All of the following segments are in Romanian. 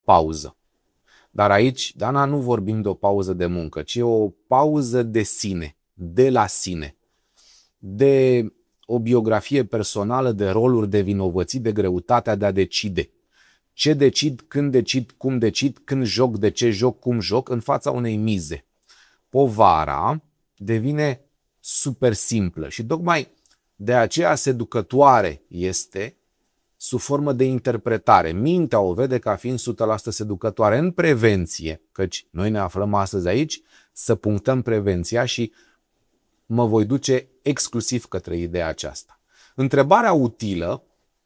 pauză. Dar aici, Dana, nu vorbim de o pauză de muncă, ci o pauză de sine, de la sine, de o biografie personală, de roluri, de vinovății, de greutatea de a decide. Ce decid, cum decid, când joc, de ce joc, cum joc, în fața unei mize. Povara devine super simplă și tocmai de aceea seducătoare este sub formă de interpretare. Mintea o vede ca fiind 100% seducătoare în prevenție, căci noi ne aflăm astăzi aici să punctăm prevenția și mă voi duce exclusiv către ideea aceasta. Întrebarea utilă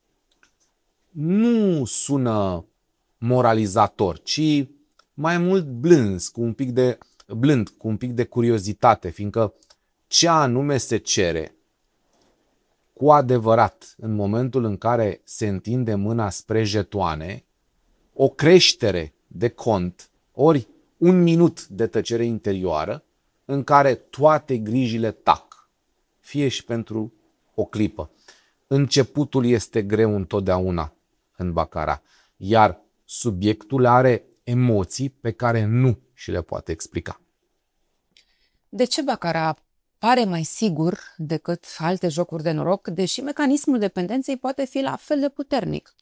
nu sună moralizator, ci mai mult blând, cu un pic de curiozitate, fiindcă ce anume se cere cu adevărat în momentul în care se întinde mâna spre jetoane, o creștere de cont, ori un minut de tăcere interioară în care toate grijile tac, fie și pentru o clipă. Începutul este greu întotdeauna în baccarat, iar subiectul are emoții pe care nu și le poate explica. De ce baccarat pare mai sigur decât alte jocuri de noroc, deși mecanismul dependenței poate fi la fel de puternic?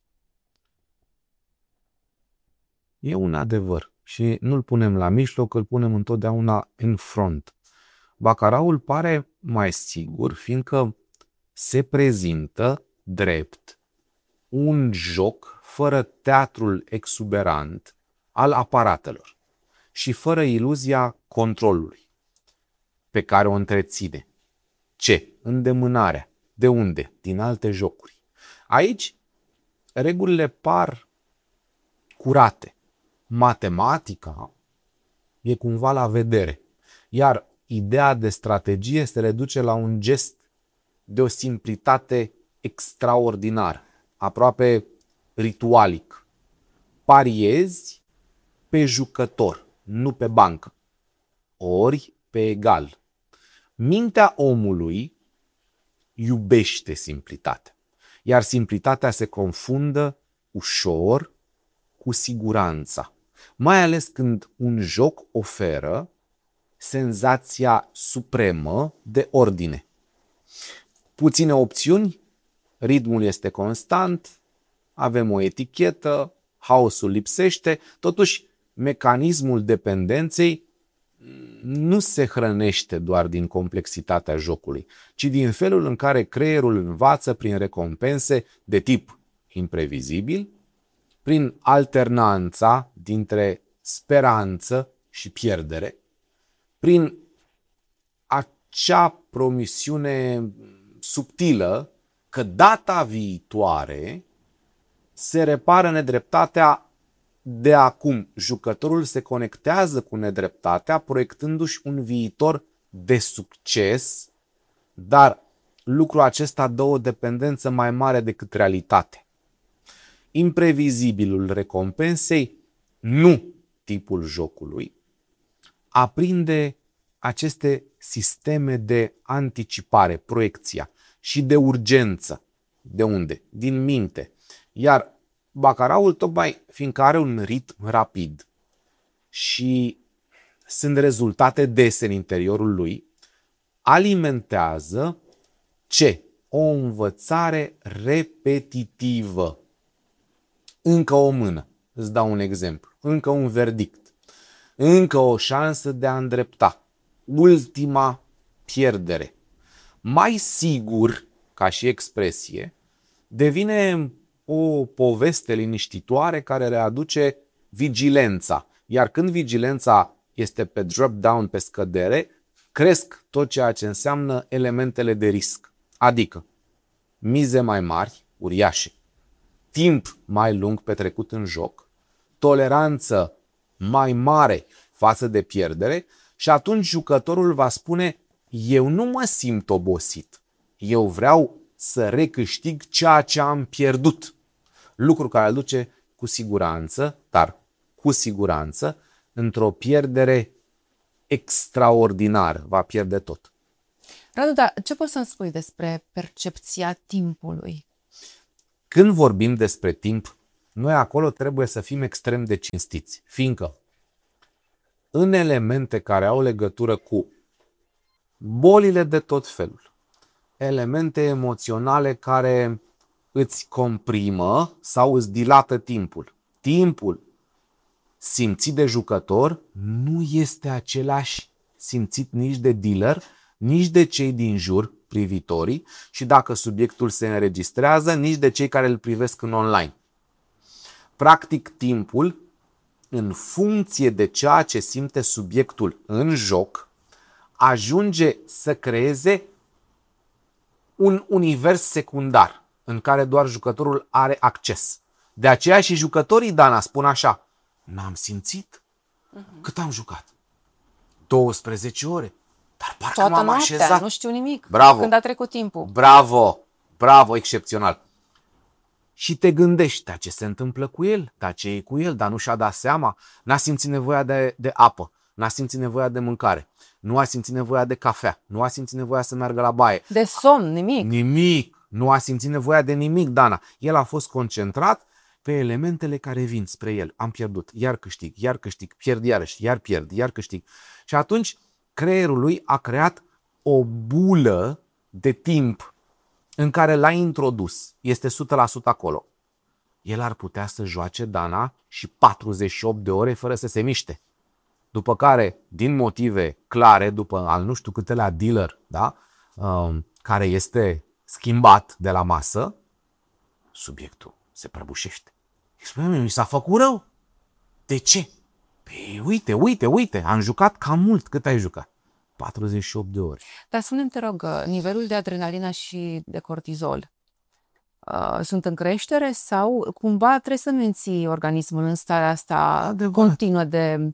E un adevăr și nu-l punem la mijloc, îl punem întotdeauna în front. Baccarat-ul pare mai sigur, fiindcă se prezintă drept un joc fără teatrul exuberant al aparatelor și fără iluzia controlului pe care o întreține. Ce? Îndemânarea. De unde? Din alte jocuri. Aici regulile par curate. Matematica e cumva la vedere, iar ideea de strategie se reduce la un gest de o simplitate extraordinară, aproape ritualic. Pariezi pe jucător, nu pe bancă, ori pe egal. Mintea omului iubește simplitatea, iar simplitatea se confundă ușor cu siguranța, mai ales când un joc oferă senzația supremă de ordine. Puține opțiuni, ritmul este constant, avem o etichetă, haosul lipsește, totuși mecanismul dependenței nu se hrănește doar din complexitatea jocului, ci din felul în care creierul învață prin recompense de tip imprevizibil, prin alternanța dintre speranță și pierdere, prin acea promisiune subtilă că data viitoare se repară nedreptatea de acum. Jucătorul se conectează cu nedreptatea, proiectându-și un viitor de succes, dar lucrul acesta dă o dependență mai mare decât realitate. Imprevizibilul recompensei, nu tipul jocului, aprinde aceste sisteme de anticipare, proiecția și de urgență. De unde? Din minte. Iar bacaraul, tocmai fiindcă are un ritm rapid și sunt rezultate dese în interiorul lui, alimentează ce? O învățare repetitivă. Încă o mână, îți dau un exemplu, încă un verdict, încă o șansă de a îndrepta, ultima pierdere. Mai sigur, ca și expresie, devine o poveste liniștitoare care readuce vigilența. Iar când vigilența este pe drop-down, pe scădere, cresc tot ceea ce înseamnă elementele de risc. Adică mize mai mari, uriașe, timp mai lung petrecut în joc, toleranță mai mare față de pierdere și atunci jucătorul va spune: eu nu mă simt obosit, eu vreau să recâștig ceea ce am pierdut. Lucru care îl duce cu siguranță, dar cu siguranță, într-o pierdere extraordinară. Va pierde tot. Radu, dar ce poți să-mi spui despre percepția timpului? Când vorbim despre timp, Noi acolo trebuie să fim extrem de cinstiți, fiindcă în elemente care au legătură cu bolile de tot felul, elemente emoționale care îți comprimă sau îți dilată timpul simțit de jucător nu este același simțit nici de dealer, nici de cei din jur, privitorii, și dacă subiectul se înregistrează, nici de cei care îl privesc în online. Practic, timpul, în funcție de ceea ce simte subiectul în joc, ajunge să creeze un univers secundar în care doar jucătorul are acces. De aceea și jucătorii, Dana, spun așa: n-am simțit. Cât am jucat? 12 ore. Dar parcă Toată m-am noaptea, așezat. nu știu nimic. Bravo. Când a trecut timpul. Bravo, excepțional. Și te gândești, dar ce se întâmplă cu el? Dar ce e cu el? Dar nu și-a dat seama? N-a simțit nevoia de apă, n-a simțit nevoia de mâncare, nu a simțit nevoia de cafea, nu a simțit nevoia să meargă la baie. De somn, nimic. Nimic. Nu a simțit nevoia de nimic, Dana. El a fost concentrat pe elementele care vin spre el. Am pierdut, iar câștig, pierd iarăși, iar pierd, iar câștig. Și atunci creierul lui a creat o bulă de timp în care l-a introdus. Este 100% acolo. El ar putea să joace, Dana, și 48 de ore fără să se miște. După care, din motive clare, după al nu știu câtelea dealer, da? Care este schimbat de la masă, subiectul se prăbușește. Și spune, mi s-a făcut rău. De ce? Păi uite, am jucat cam mult. Cât ai jucat? 48 de ore. Dar spune-mi, te rog, nivelul de adrenalină și de cortizol sunt în creștere sau cumva trebuie să menții organismul în starea asta continuă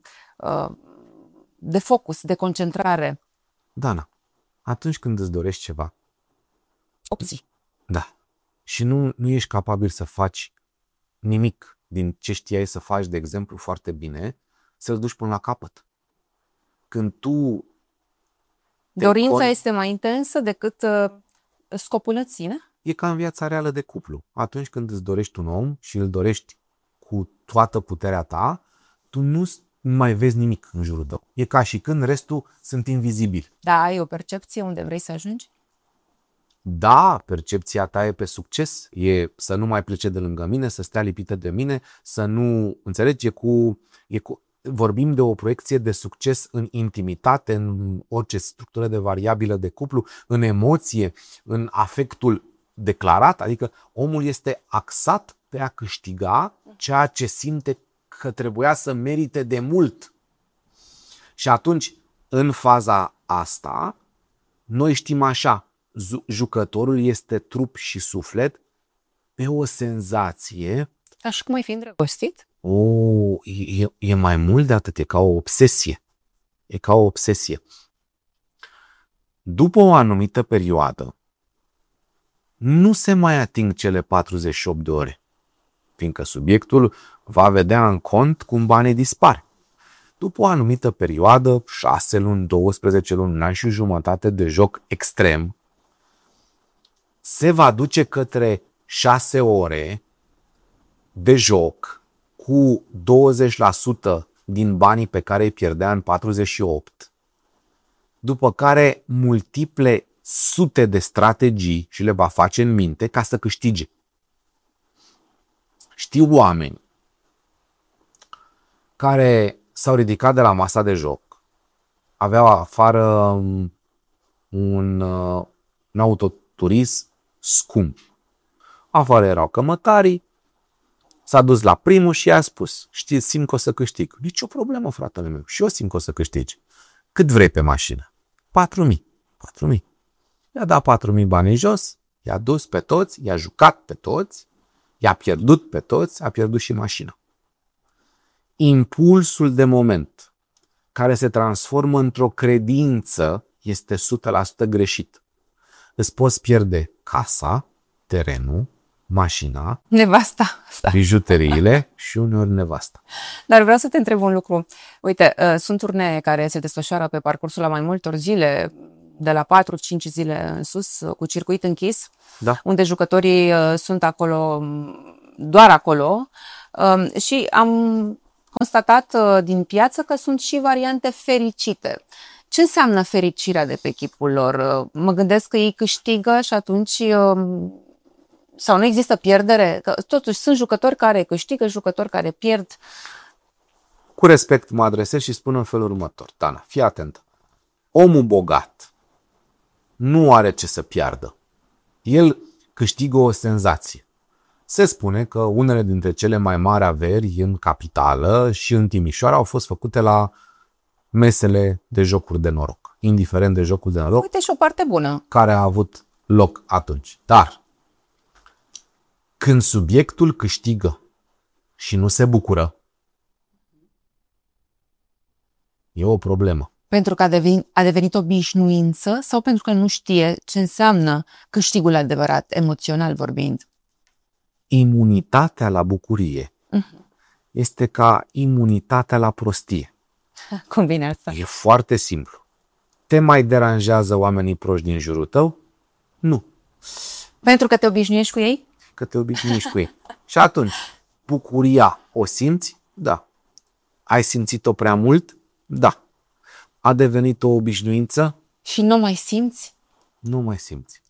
de focus, de concentrare? Dana, atunci când îți dorești ceva, Opții. da, și nu ești capabil să faci nimic din ce știai să faci, de exemplu, foarte bine, să-l duci până la capăt. Când tu dorința este mai intensă decât scopul în sine? E ca în viața reală de cuplu. Atunci când îți dorești un om și îl dorești cu toată puterea ta, tu nu mai vezi nimic în jurul tău. E ca și când restul sunt invizibili. Da, ai o percepție unde vrei să ajungi? Da, percepția ta e pe succes, e să nu mai plece de lângă mine, să stea lipită de mine, să nu, înțelegi, vorbim de o proiecție de succes în intimitate, în orice structură de variabilă de cuplu, în emoție, în afectul declarat, adică omul este axat pe a câștiga ceea ce simte că trebuia să merite de mult. Și atunci, în faza asta, noi știm așa, jucătorul este trup și suflet pe o senzație. Ca și cum ai fi îndrăgostit? E mai mult de atât, e ca o obsesie. E ca o obsesie. După o anumită perioadă, nu se mai ating cele 48 de ore, fiindcă subiectul va vedea în cont cum banii dispar. După o anumită perioadă, 6 luni, 12 luni, un an și jumătate de joc extrem, se va duce către 6 ore de joc cu 20% din banii pe care îi pierdea în 48, după care multiple sute de strategii și le va face în minte ca să câștige. Știu oameni care s-au ridicat de la masa de joc, aveau afară un autoturism scump. Afară erau cămătarii, s-a dus la primul și i-a spus: știți, simt că o să câștig. Nici o problemă, fratele meu, și eu simt că o să câștigi. Cât vrei pe mașină? 4.000. I-a dat 4.000 bani jos, i-a dus pe toți, i-a jucat pe toți, i-a pierdut pe toți, a pierdut și mașina. Impulsul de moment care se transformă într-o credință este 100% greșit. Îți poți pierde casa, terenul, mașina, nevasta, bijuteriile și uneori nevasta. Dar vreau să te întreb un lucru. Uite, sunt turnee care se desfășoară pe parcursul la mai multor zile, de la 4-5 zile în sus, cu circuit închis, da, unde jucătorii sunt acolo doar acolo și am constatat din piață că sunt și variante fericite. Ce înseamnă fericirea de pe chipul lor? Mă gândesc că ei câștigă și atunci sau nu există pierdere? Că totuși sunt jucători care câștigă, jucători care pierd. Cu respect mă adresez și spun în felul următor. Tana, fii atentă. Omul bogat nu are ce să piardă. El câștigă o senzație. Se spune că unele dintre cele mai mari averi în capitală și în Timișoara au fost făcute la mesele de jocuri de noroc. Indiferent de jocul de noroc. Uite și o parte bună. Care a avut loc atunci. Dar când subiectul câștigă și nu se bucură, e o problemă. Pentru că a devenit obișnuință sau pentru că nu știe ce înseamnă câștigul adevărat, emoțional vorbind? Imunitatea la bucurie este ca imunitatea la prostie. Cum vine asta? E foarte simplu. Te mai deranjează oamenii proști din jurul tău? Nu. Pentru că te obișnuiești cu ei? Că te obișnuiești cu ei. Și atunci, bucuria o simți? Da. Ai simțit-o prea mult? Da. A devenit o obișnuință? Și nu mai simți? Nu mai simți.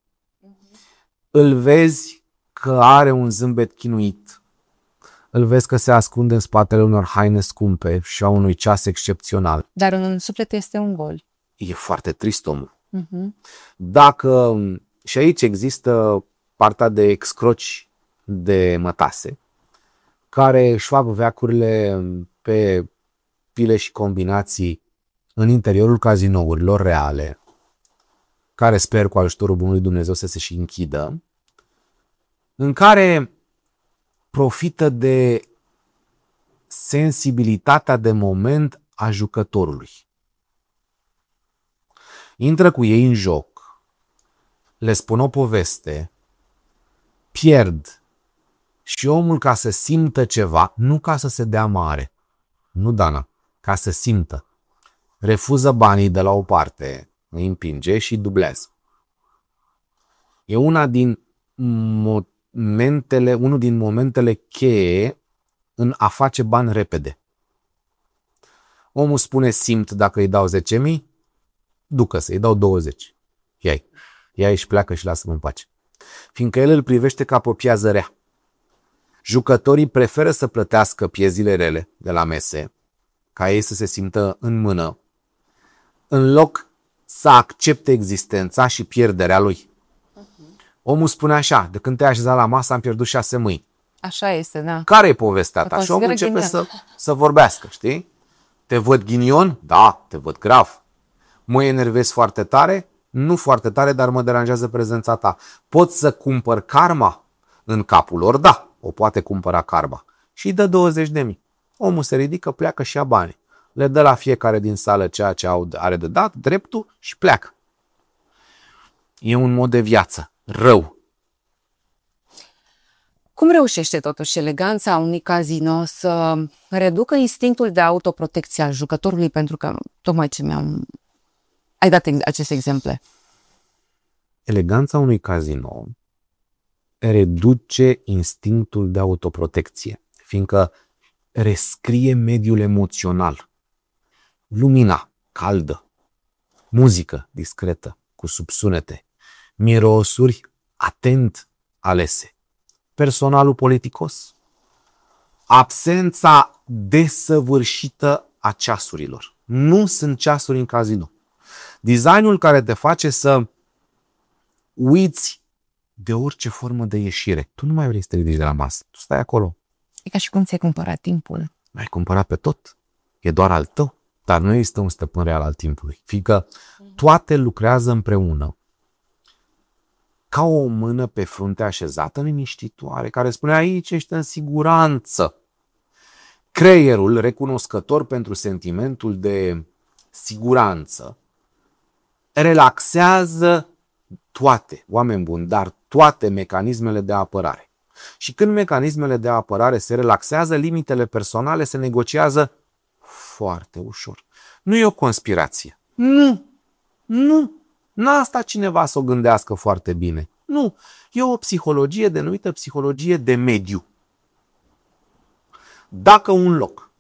Îl vezi că are un zâmbet chinuit. Îl vezi că se ascunde în spatele unor haine scumpe și a unui ceas excepțional. Dar în suflet este un gol. E foarte trist omul. Dacă, și aici există partea de excroci de mătase, care își fac veacurile pe pile și combinații în interiorul cazinourilor reale, care sper cu ajutorul Bunului Dumnezeu să se și închidă, în care profită de sensibilitatea de moment a jucătorului. Intră cu ei în joc, le spun o poveste, pierd și omul, ca să simtă ceva, nu ca să se dea mare, nu, Dana, ca să simtă, refuză banii de la o parte, îi împinge și dublează. E unul din momentele cheie în a face bani repede. Omul spune simt dacă îi dau 10.000, ducă-se, îi dau 20. Ia-i și pleacă și lasă-mă în pace. Fiindcă el îl privește ca pe o piază rea. Jucătorii preferă să plătească piezile rele de la mese, ca ei să se simtă în mână, în loc să accepte existența și pierderea lui. Omul spune așa, de când te-ai așezat la masă am pierdut 6 mâini. Așa este, da. Care e povestea ta? Și omul începe să vorbească, știi? Te văd ghinion? Da, te văd grav. Mă enervez foarte tare? Nu foarte tare, dar mă deranjează prezența ta. Pot să cumpăr karma în capul lor? Da, o poate cumpăra karma. Și îi dă 20.000. Omul se ridică, pleacă și ia banii. Le dă la fiecare din sală ceea ce are de dat, dreptul, și pleacă. E un mod de viață rău. Cum reușește totuși eleganța unui casino să reducă instinctul de autoprotecție al jucătorului? Pentru că tocmai ce ai dat aceste exemple. Eleganța unui casino reduce instinctul de autoprotecție, fiindcă rescrie mediul emoțional. Lumina caldă, muzică discretă, cu subsunete, mirosuri atent alese, personalul politicos, absența desăvârșită a ceasurilor. Nu sunt ceasuri în casino. Designul care te face să uiți de orice formă de ieșire. Tu nu mai vrei să te ridici de la masă. Tu stai acolo. E ca și cum ți-ai cumpărat timpul. L-ai cumpărat pe tot. E doar al tău. Dar nu există un stăpân real al timpului. Fiindcă toate lucrează împreună. Ca o mână pe frunte așezată liniștitoare, care spune aici ești în siguranță. Creierul, recunoscător pentru sentimentul de siguranță, relaxează toate, oameni buni, dar toate mecanismele de apărare. Și când mecanismele de apărare se relaxează, limitele personale se negociază foarte ușor. Nu e o conspirație. Nu. N-a asta cineva să o gândească foarte bine. Nu. E o psihologie denumită psihologie de mediu. Dacă un loc